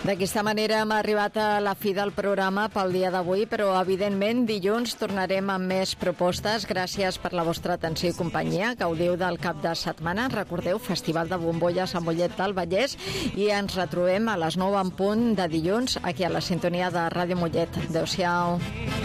D'aquesta manera hem arribat a la fi del programa pel dia d'avui, però evidentment dilluns tornarem amb més propostes. Gràcies per la vostra atenció i companyia. Gaudiu del cap de setmana. Recordeu, Festival de Bombolles a Mollet del Vallès, i ens retrobem a les 9 en punt de dilluns aquí a la sintonia de Ràdio Mollet. Adéu-siau.